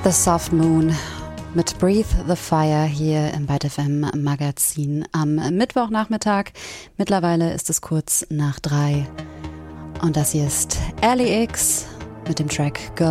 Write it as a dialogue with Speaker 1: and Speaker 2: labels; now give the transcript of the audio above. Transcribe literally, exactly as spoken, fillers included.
Speaker 1: The Soft Moon mit Breathe the Fire hier im Byte F M Magazin am Mittwochnachmittag. Mittlerweile ist es kurz nach drei. Und das hier ist Ally X mit dem Track Go.